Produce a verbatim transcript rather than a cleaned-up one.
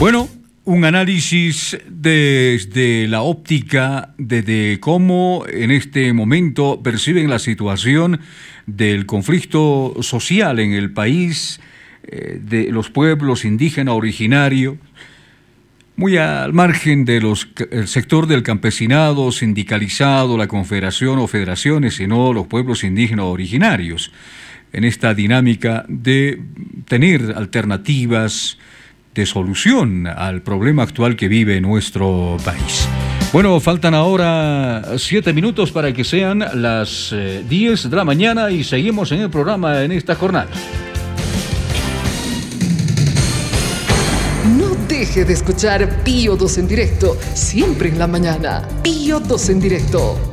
Bueno, un análisis desde la óptica de cómo en este momento perciben la situación del conflicto social en el país, eh, de los pueblos indígenas originarios, muy al margen del sector del campesinado, sindicalizado, la confederación o federaciones, sino los pueblos indígenas originarios, en esta dinámica de tener alternativas de solución al problema actual que vive nuestro país. Bueno, faltan ahora siete minutos para que sean las eh, diez de la mañana y seguimos en el programa en esta jornada. No deje de escuchar Pío dos en directo, siempre en la mañana. Pío dos en directo.